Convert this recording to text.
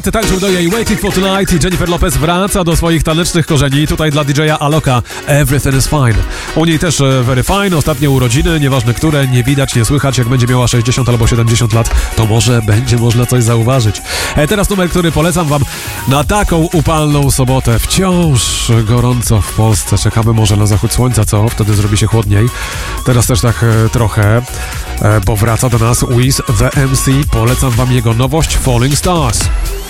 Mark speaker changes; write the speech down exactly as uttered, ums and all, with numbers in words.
Speaker 1: Tańczył do jej Waiting for Tonight i Jennifer Lopez wraca do swoich tanecznych korzeni. Tutaj dla D J a Aloka Everything is Fine. U niej też e, very fine, ostatnie urodziny, nieważne które, nie widać, nie słychać. Jak będzie miała sześćdziesiąt albo siedemdziesiąt lat, to może będzie można coś zauważyć. E, teraz numer, który polecam wam na taką upalną sobotę. Wciąż gorąco w Polsce. Czekamy może na zachód słońca, co? Wtedy zrobi się chłodniej. Teraz też tak e, trochę, e, bo wraca do nas Wiz The M C. Polecam wam jego nowość Falling Stars.